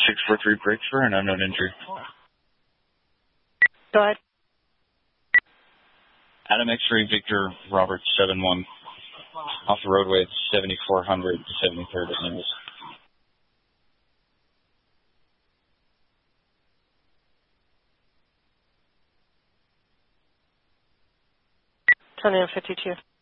643 brakes for an unknown injury. Go ahead. Adam X-ray Victor Robert 7-1. Off the roadway at 7400 to 73rd at Nimbus. Tony 52.